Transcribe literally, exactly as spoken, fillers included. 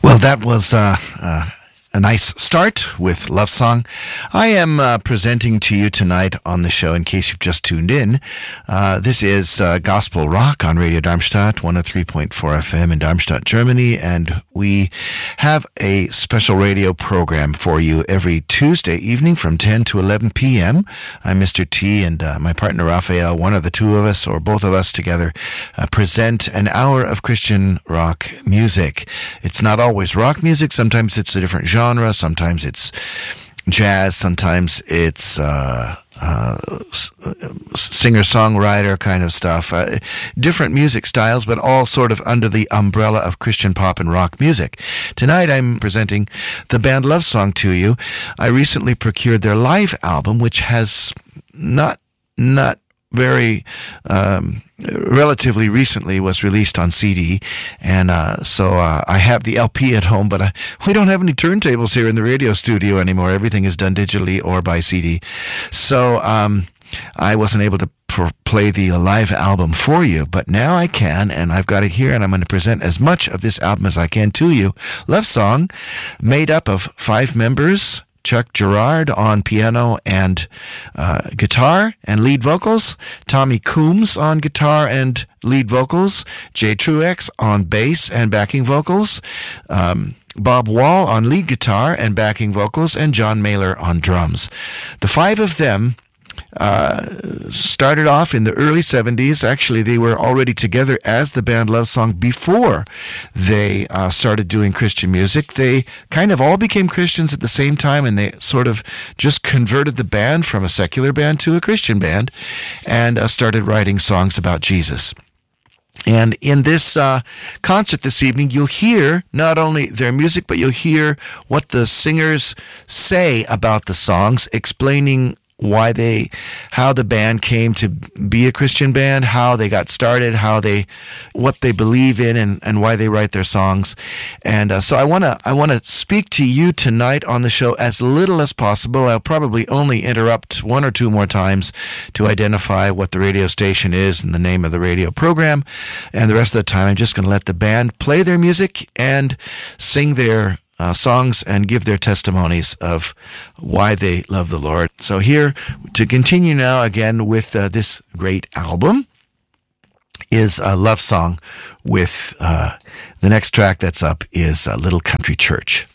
Well, that was uh, uh, a nice start with Love Song. I am uh, presenting to you tonight on the show, in case you've just tuned in. Uh, this is uh, Gospel Rock on Radio Darmstadt, one oh three point four F M in Darmstadt, Germany, and we have a special radio program for you every Tuesday evening from ten to eleven p.m. I'm Mister T, and uh, my partner Raphael, one of the two of us, or both of us together, uh, present an hour of Christian rock music. It's not always rock music. Sometimes it's a different genre. Sometimes it's jazz. Sometimes it's uh, uh, singer-songwriter kind of stuff. Uh, different music styles, but all sort of under the umbrella of Christian pop and rock music. Tonight I'm presenting the band Love Song to you. I recently procured their live album, which has not not very um, relatively recently was released on C D, and uh, so uh, I have the L P at home, but I, we don't have any turntables here in the radio studio anymore. Everything is done digitally or by C D, so um, I wasn't able to pr- play the live album for you, but now I can, and I've got it here, and I'm going to present as much of this album as I can to you. Love Song, made up of five members: Chuck Girard on piano and uh, guitar and lead vocals, Tommy Coombs on guitar and lead vocals, Jay Truex on bass and backing vocals, um, Bob Wall on lead guitar and backing vocals, and John Mailer on drums. The five of them Uh, started off in the early seventies. Actually, they were already together as the band Love Song before they uh, started doing Christian music. They kind of all became Christians at the same time, and they sort of just converted the band from a secular band to a Christian band and uh, started writing songs about Jesus. And in this uh, concert this evening, you'll hear not only their music, but you'll hear what the singers say about the songs, explaining why they, how the band came to be a Christian band, how they got started, how they, what they believe in, and, and why they write their songs. And uh, so I want to I want to speak to you tonight on the show as little as possible. I'll probably only interrupt one or two more times to identify what the radio station is and the name of the radio program. And the rest of the time, I'm just going to let the band play their music and sing their Uh, songs and give their testimonies of why they love the Lord. So here, to continue now again with uh, this great album, is a Love Song with uh, the next track that's up is uh, Little Country Church.